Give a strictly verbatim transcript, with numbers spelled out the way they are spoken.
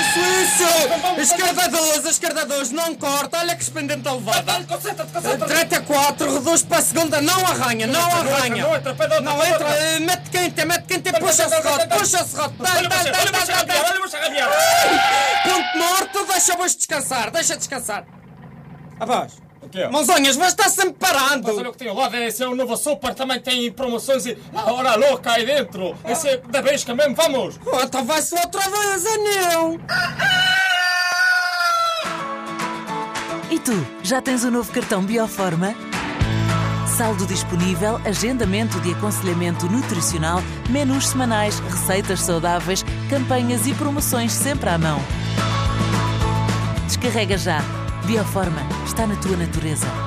suíço! Esquerda dois, esquerda dois, não corta, olha que expendente a levada. Concentra-te, concentra-te. Direita quatro, reduz para a segunda, não arranha, não arranha. Não entra, pé da outra. Não entra, eh, mete quente, mete quente e puxa o serrote, puxa o serrote. Dá, Olha dá, você, dá, olha dá, você dá, rabiar, dá. olha você rabiar. Ponto morto, deixa vos descansar, deixa descansar. Rapaz, O quê? mãozinhas, vais estar sempre Mas olha parando. o que tem lá, esse é o novo Super, também tem promoções e a hora louca aí dentro. Esse é da Besca mesmo, vamos. Oh, então vai-se outra vez, anel. E tu, já tens o novo cartão Bioforma? Saldo disponível, agendamento de aconselhamento nutricional, menus semanais, receitas saudáveis, campanhas e promoções sempre à mão. Descarrega já. Bioforma está na tua natureza.